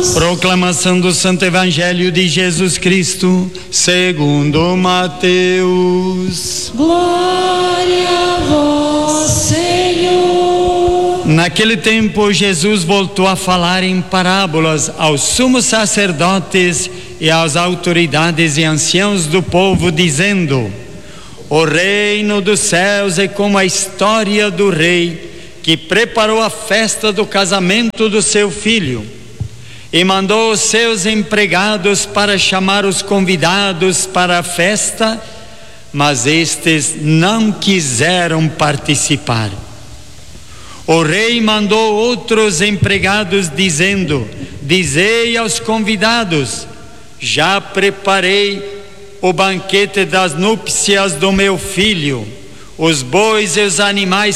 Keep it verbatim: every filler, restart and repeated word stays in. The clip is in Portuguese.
Proclamação do Santo Evangelho de Jesus Cristo, segundo Mateus. Glória a vós, Senhor. Naquele tempo, Jesus voltou a falar em parábolas aos sumos sacerdotes e às autoridades e anciãos do povo, dizendo: o reino dos céus é como a história do rei que preparou a festa do casamento do seu filho e mandou os seus empregados para chamar os convidados para a festa, mas estes não quiseram participar. O rei mandou outros empregados dizendo: dizei aos convidados: já preparei o banquete das núpcias do meu filho, os bois e os animais